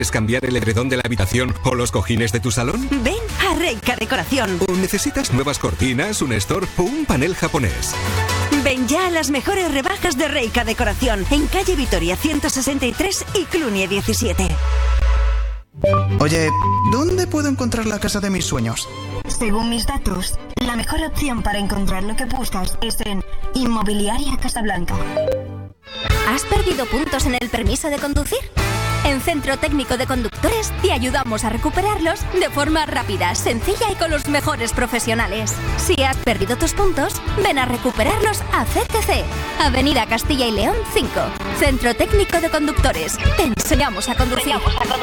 ¿Es cambiar el edredón de la habitación o los cojines de tu salón? Ven a Reika Decoración. ¿O necesitas nuevas cortinas, un store o un panel japonés? Ven ya a las mejores rebajas de Reika Decoración en calle Vitoria 163 y Cluny 17. Oye, ¿dónde puedo encontrar la casa de mis sueños? Según mis datos, la mejor opción para encontrar lo que buscas es en Inmobiliaria Casablanca. ¿Has perdido puntos en el permiso de conducir? En Centro Técnico de Conductores te ayudamos a recuperarlos de forma rápida, sencilla y con los mejores profesionales. Si has perdido tus puntos, ven a recuperarlos a CTC, Avenida Castilla y León 5. Centro Técnico de Conductores. Te enseñamos a conducir.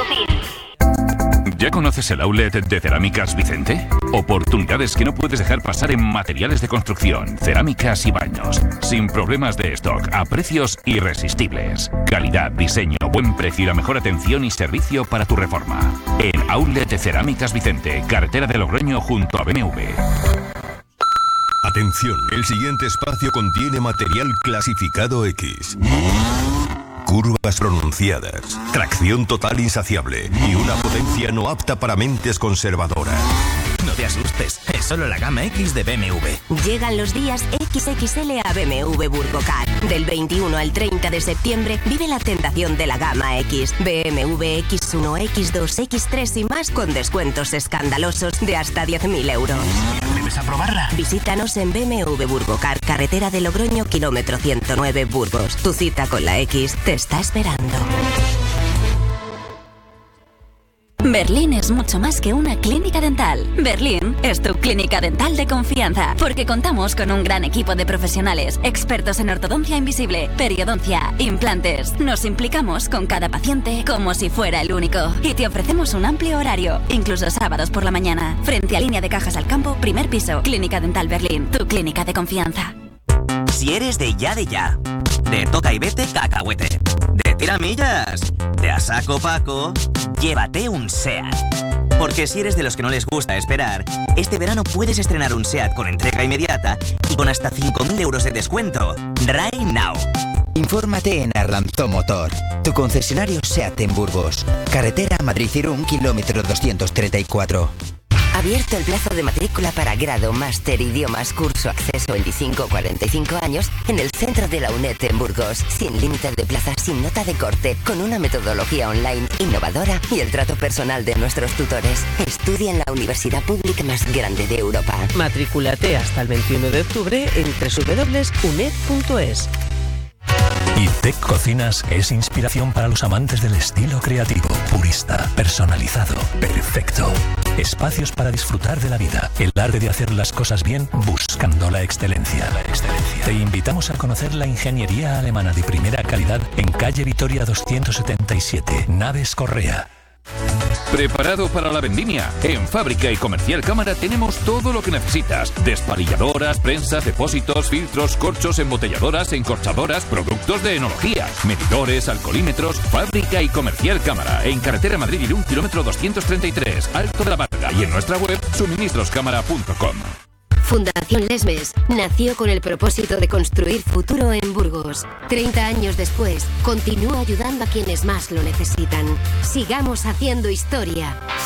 ¿Ya conoces el outlet de Cerámicas Vicente? Oportunidades que no puedes dejar pasar en materiales de construcción, cerámicas y baños. Sin problemas de stock, a precios irresistibles. Calidad, diseño, buen precio y la mejor atención y servicio para tu reforma. En Outlet de Cerámicas Vicente, carretera de Logroño junto a BMW. Atención, el siguiente espacio contiene material clasificado X. Curvas pronunciadas, tracción total insaciable y una potencia no apta para mentes conservadoras. No te asustes, es solo la gama X de BMW. Llegan los días XXL a BMW Burgocar. Del 21 al 30 de septiembre vive la tentación de la gama X. BMW X1, X2, X3 y más con descuentos escandalosos de hasta 10.000 euros. ¿Debes aprobarla? Visítanos en BMW Burgocar, carretera de Logroño, kilómetro 109, Burgos. Tu cita con la X te está esperando. Berlín es mucho más que una clínica dental. Berlín es tu clínica dental de confianza, porque contamos con un gran equipo de profesionales, expertos en ortodoncia invisible, periodoncia, implantes. Nos implicamos con cada paciente como si fuera el único. Y te ofrecemos un amplio horario, incluso sábados por la mañana. Frente a Línea de Cajas al Campo, primer piso. Clínica Dental Berlín, tu clínica de confianza. Si eres de ya, de toca y vete cacahuete, de tiramillas, de a saco Paco, llévate un SEAT. Porque si eres de los que no les gusta esperar, este verano puedes estrenar un SEAT con entrega inmediata y con hasta 5.000 euros de descuento. Right now. Infórmate en Arlanzó Motor, tu concesionario SEAT en Burgos. Carretera Madrid-Irún, kilómetro 234. Abierto el plazo de matrícula para grado, máster, idiomas, curso, acceso 25-45 años en el centro de la UNED en Burgos. Sin límite de plazas, sin nota de corte, con una metodología online innovadora y el trato personal de nuestros tutores. Estudia en la universidad pública más grande de Europa. Matricúlate hasta el 21 de octubre en www.uned.es. ITEC Cocinas es inspiración para los amantes del estilo creativo, purista, personalizado, perfecto. Espacios para disfrutar de la vida, el arte de hacer las cosas bien buscando la excelencia. Te invitamos a conocer la ingeniería alemana de primera calidad en calle Vitoria 277, Naves Correa. ¿Preparado para la vendimia? En Fábrica y Comercial Cámara tenemos todo lo que necesitas. Desparilladoras, prensas, depósitos, filtros, corchos, embotelladoras, encorchadoras, productos de enología, medidores, alcoholímetros. Fábrica y Comercial Cámara. En carretera Madrid-Irún, kilómetro 233, Alto de la Varga. Y en nuestra web, suministroscámara.com. Fundación Lesmes nació con el propósito de construir futuro en Burgos. 30 años después, continúa ayudando a quienes más lo necesitan. Sigamos haciendo historia.